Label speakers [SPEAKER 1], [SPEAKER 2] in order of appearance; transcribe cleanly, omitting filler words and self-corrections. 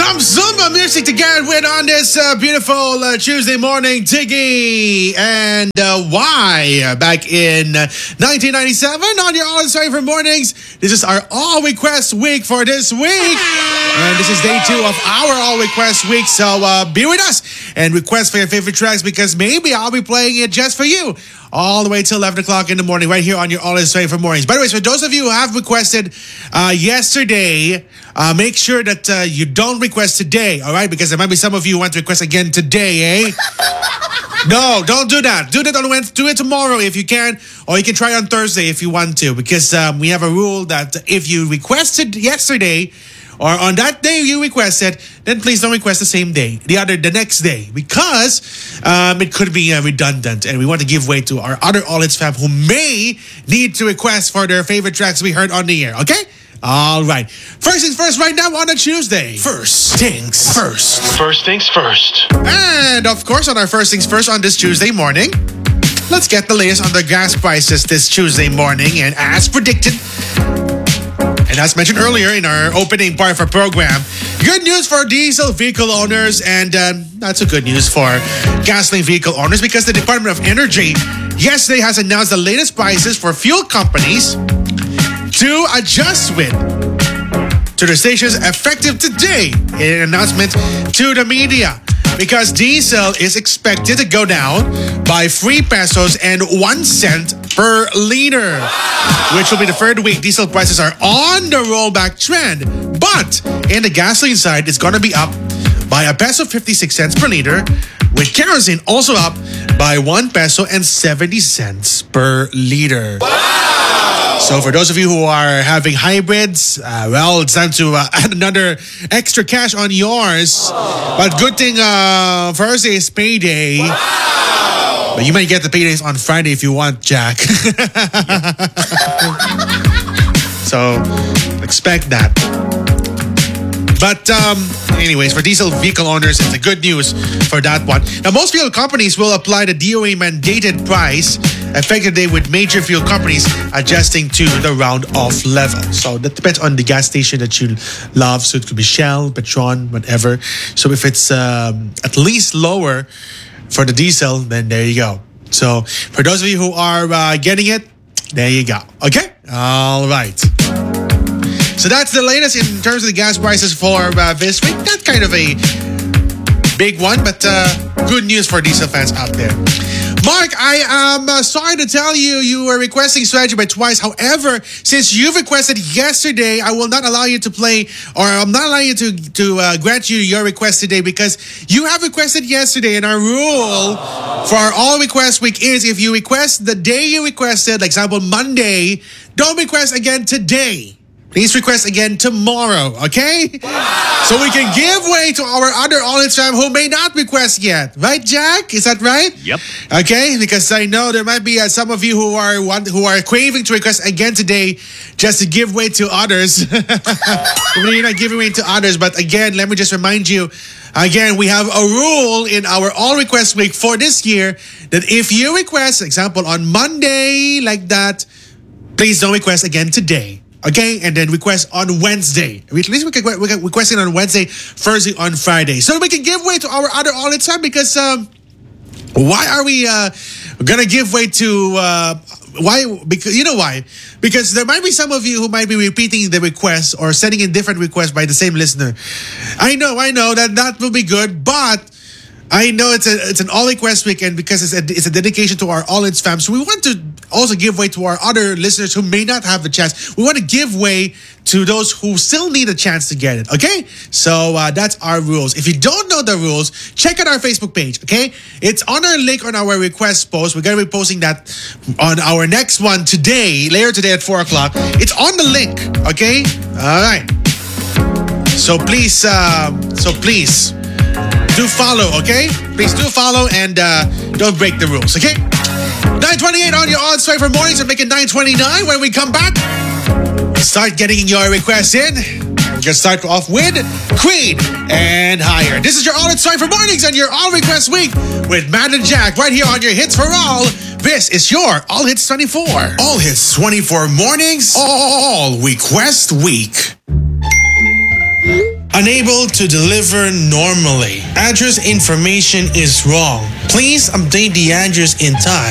[SPEAKER 1] Some Zumba music to get with on this beautiful Tuesday morning. Tiggy and Y back in 1997 on your All Favorite Mornings. This is our All Request Week for this week. And this is day 2 of our All Request Week. So be with us and request for your favorite tracks because maybe I'll be playing it just for you all the way till 11 o'clock in the morning right here on your All Favorite Mornings. By the way, for those of you who have requested yesterday, make sure that you don't request today, all right? Because there might be some of you who want to request again today, eh? No, don't do that. Do that on Wednesday. Do it tomorrow if you can, or you can try on Thursday if you want to. Because we have a rule that if you requested yesterday, or on that day you requested, then please don't request the same day, the next day, because it could be redundant, and we want to give way to our other All Hits fam who may need to request for their favorite tracks we heard on the air. Okay. All right. First things first, right now on a Tuesday. First things first.
[SPEAKER 2] First things first.
[SPEAKER 1] And of course, on our first things first on this Tuesday morning, let's get the latest on the gas prices this Tuesday morning. And as predicted, and as mentioned earlier in our opening part of our program, good news for diesel vehicle owners, and not so good news for gasoline vehicle owners because the Department of Energy yesterday has announced the latest prices for fuel companies to adjust with to the stations effective today in an announcement to the media. Because diesel is expected to go down by 3 pesos and 1 cent per liter, which will be the third week diesel prices are on the rollback trend. But in the gasoline side, it's going to be up by a peso 56 cents per liter, with kerosene also up by 1 peso and 70 cents per liter. So for those of you who are having hybrids, well, it's time to add another extra cash on yours. But good thing Thursday is payday. But you might get the paydays on Friday if you want, Jack. So expect that. But anyways, for diesel vehicle owners, it's a good news for that one. Now, most fuel companies will apply the DOE mandated price effective day, with major fuel companies adjusting to the round-off level. So that depends on the gas station that you love. So it could be Shell, Petron, whatever. So if it's at least lower for the diesel, then there you go. So for those of you who are getting it, there you go. Okay? All right. So that's the latest in terms of the gas prices for this week. Not kind of a big one, but good news for diesel fans out there. Mark, I am sorry to tell you, you were requesting Strategy by twice. However, since you requested yesterday, I will not allow you to play, or I'm not allowing you to grant you your request today because you have requested yesterday. And our rule for our All Request Week is if you request the day you requested, like example Monday, don't request again today. Please request again tomorrow, okay? Wow. So we can give way to our other All Hits fam who may not request yet. Right, Jack? Is that right?
[SPEAKER 2] Yep.
[SPEAKER 1] Okay, because I know there might be some of you who are craving to request again today just to give way to others. You're not giving way to others, but again, let me just remind you, again, we have a rule in our All Request Week for this year that if you request, example, on Monday like that, please don't request again today. Okay, and then request on Wednesday. At least we can request it on Wednesday, Thursday, on Friday. So we can give way to our other All Hits time because why are we going to give way to... why? Because you know why? Because there might be some of you who might be repeating the request or sending in different requests by the same listener. I know that will be good, but I know it's an All Request Week, and because it's a dedication to our All Hits fam, so we want to also give way to our other listeners who may not have the chance. We want to give way to those who still need a chance to get it, okay? So that's our rules. If you don't know the rules, check out our Facebook page, okay? It's on our link on our request post. We're going to be posting that on our next one today, later today at 4 o'clock. It's on the link, okay? All right. So please, do follow, okay? Please do follow and don't break the rules, okay? 9:28 on your All Favorite Mornings and make it 9:29 when we come back. Start getting your requests in. We're going to start off with Creed and Higher. This is your All Favorite Mornings and your All Request Week with Matt and Jack right here on your Hits for All. This is your All Hits 24.
[SPEAKER 3] All Hits 24 Mornings, All Request Week.
[SPEAKER 1] Unable to deliver normally. Address information is wrong. Please update the address in time.